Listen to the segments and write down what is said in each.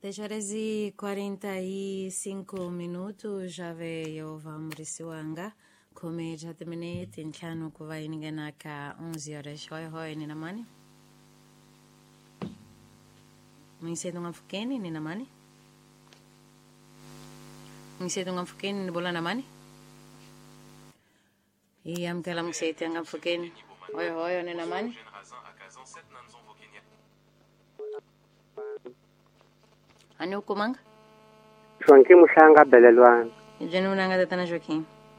10 e 45 minutos já veio vamurisiwanga kumi jatamineti ntlhanu kuva ininganaka 11 horas hoi ni namani mwisetu ngamfukeni ni namani mwisetu ngamfukeni ni bola namani iyamkela mwiseti ngamfukeni hoi ni namani ani ukumanga Joaquim Mushanga Belelwan. jenu unanga tatana Joaquim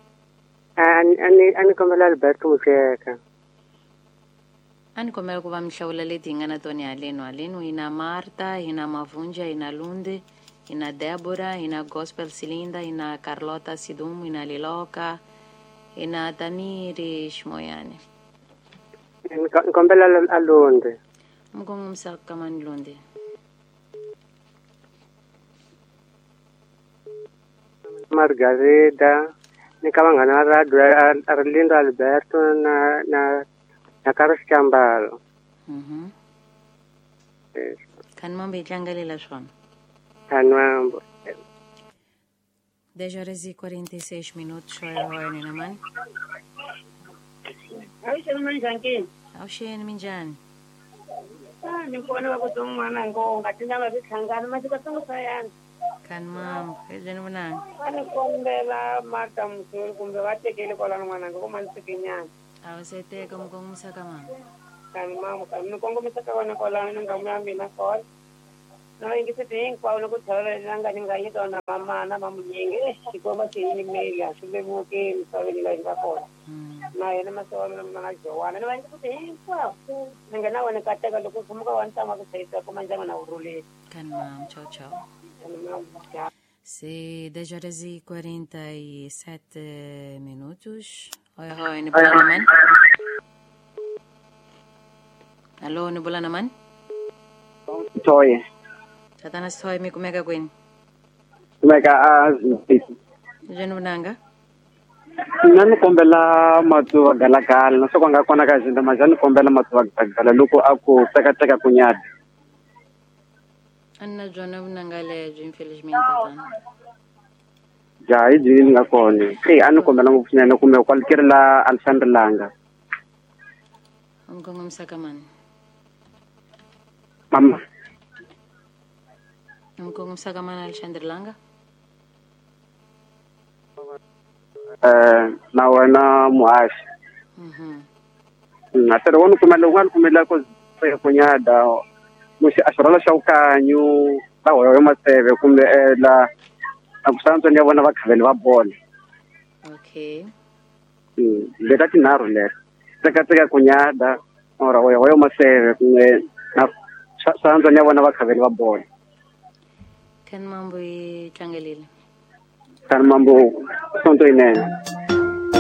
Ani kombela Alberto Musheka. ani komela kuva mihlawula leti hi nga na tona halenu ina Marta ina Mavunja ina Lunde ina Deborah ina Gospel Silinda ina Carlota Sidumu ina Liloka ina Taniri Shmoyane Kombela Alonde. mkongumsa kamani Lunde Margarida. Ni kawangana radio Arlindo Alberto na Carlos Chambalo. Yes. kan mambo itlangalela swona Kanwambo. 10 horas e 46 minutos hoi ni namani Aisha manjanki. ausheni minjani Ni kuona wakutunga mwana ngonga tinga vikhangana matika tungu sayani. kan mambo jenu unanga Ani kombela mata mzuri kumbe watekele kwa mwana ngo mansikinyana. awaseteka mkongumsa kamanga Kani mama kani kongo misaka wana kwa lana ngamyambi na kwa. Na ingise ting kwa ulo kuthole nanga ningayi dona mama na mamu nyingi sikoma sini melia sube muke misawe ni lai kwa. Na yana masawa na mama jowana na wangi ting kwa. Ningana wana kateka loko kumuka wanta makusaita kumanja na urule. kan mam ciao ciao Kani mama C'est 10 horas e 47 minutos. Hoi, ni bola naman. Hello, ni bola naman. Toye. Tatana soy mi kumeka kwen. Mega Jenu nanga. nani kombela matu galakala na soko ngakona kazinda majani kombela matu galakala loko aku teka kunyada. Anna jona nanga le infelizmente tatana. Ja hizi ngakone. Ani kombela ngufuna kume kwalkira la Alexander Langa. Mkongo msakaman. Mama. Mkongo msakaman Alexander Langa. Na wana muashi. Na tere wonu kumela ko kunyada. Musi asorola shaukanyu ba woyo maseve kumbe la akusanzo ndi abona bakhaveli ba bolo. Okay. Leta tinaro le. Teka kunyada ora woyo maseve kumbe na sanzo ndi abona bakhaveli ba bolo. Kan mambo itlangelile. Kan mambo sonto inene.